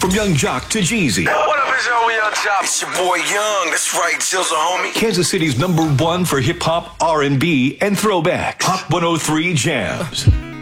From Young Jock to Jeezy. What up, it's your Young Jock? It's your boy Young. That's right, Jizzle, homie. Kansas City's #1 for hip hop, R&B, and throwback. Hot 103 Jams.